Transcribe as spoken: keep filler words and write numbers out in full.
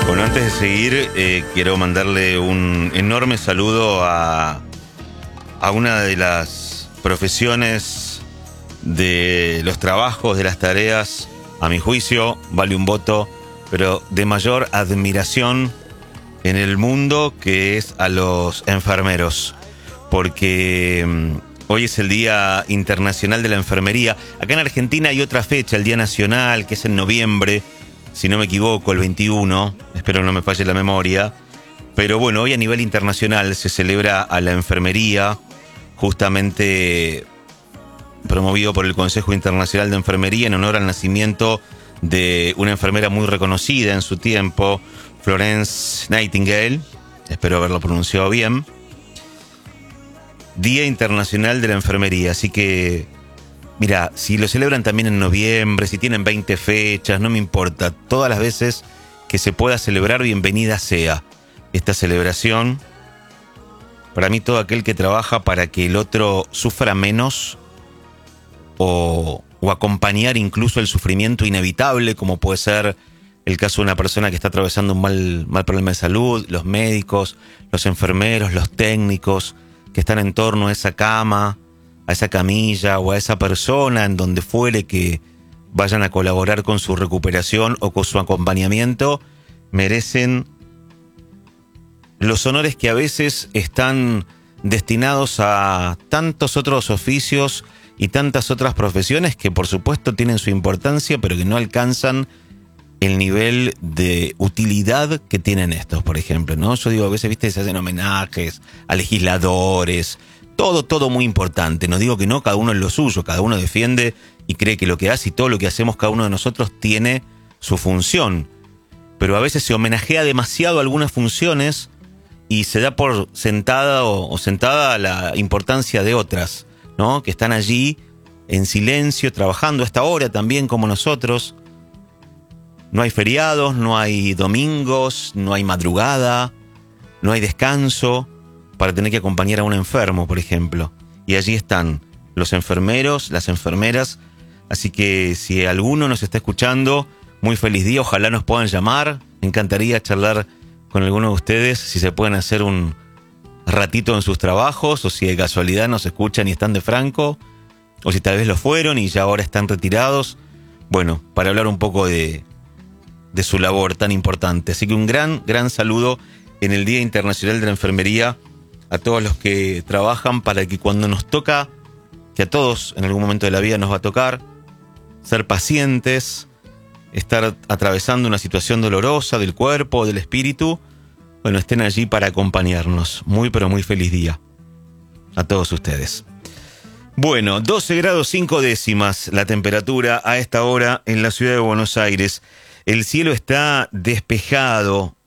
Bueno, antes de seguir, eh, quiero mandarle un enorme saludo a, a una de las profesiones, de los trabajos, de las tareas, a mi juicio, vale un voto, pero de mayor admiración en el mundo, que es a los enfermeros, porque um, hoy es el Día Internacional de la Enfermería. Acá en Argentina hay otra fecha, el Día Nacional, que es en noviembre, si no me equivoco, el veintiuno, espero no me falle la memoria. Pero bueno, hoy a nivel internacional se celebra a la enfermería, justamente promovido por el Consejo Internacional de Enfermería en honor al nacimiento de una enfermera muy reconocida en su tiempo, Florence Nightingale, espero haberlo pronunciado bien. Día Internacional de la Enfermería, así que, mira, si lo celebran también en noviembre, si tienen veinte fechas, no me importa, todas las veces que se pueda celebrar, bienvenida sea esta celebración. Para mí, todo aquel que trabaja para que el otro sufra menos o, o acompañar incluso el sufrimiento inevitable, como puede ser el caso de una persona que está atravesando un mal, mal problema de salud, los médicos, los enfermeros, los técnicos que están en torno a esa cama, a esa camilla o a esa persona en donde fuere que vayan a colaborar con su recuperación o con su acompañamiento, merecen los honores que a veces están destinados a tantos otros oficios y tantas otras profesiones que por supuesto tienen su importancia, pero que no alcanzan el nivel de utilidad que tienen estos, por ejemplo, ¿no? Yo digo, a veces, viste, se hacen homenajes a legisladores, todo, todo muy importante. No digo que no, cada uno es lo suyo, cada uno defiende y cree que lo que hace y todo lo que hacemos cada uno de nosotros tiene su función. Pero a veces se homenajea demasiado algunas funciones y se da por sentada o, o sentada la importancia de otras, ¿no? Que están allí en silencio, trabajando a esta hora también como nosotros. No hay feriados, no hay domingos, no hay madrugada, no hay descanso para tener que acompañar a un enfermo, por ejemplo. Y allí están los enfermeros, las enfermeras. Así que si alguno nos está escuchando, muy feliz día, ojalá nos puedan llamar. Me encantaría charlar con alguno de ustedes, si se pueden hacer un ratito en sus trabajos, o si de casualidad nos escuchan y están de franco, o si tal vez lo fueron y ya ahora están retirados. Bueno, para hablar un poco de, de su labor tan importante. Así que un gran, gran saludo en el Día Internacional de la Enfermería a todos los que trabajan para que cuando nos toca, que a todos en algún momento de la vida nos va a tocar, ser pacientes, estar atravesando una situación dolorosa del cuerpo o del espíritu, bueno, estén allí para acompañarnos. Muy, pero muy feliz día a todos ustedes. Bueno, doce grados cinco décimas la temperatura a esta hora en la ciudad de Buenos Aires. El cielo está despejado,